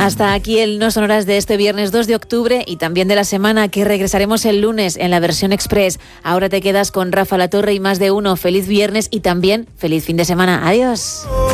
Hasta aquí el No Sonoras de este viernes 2 de octubre y también de la semana, que regresaremos el lunes en la versión express. Ahora te quedas con Rafa La Torre y Más de Uno. Feliz viernes y también feliz fin de semana. Adiós.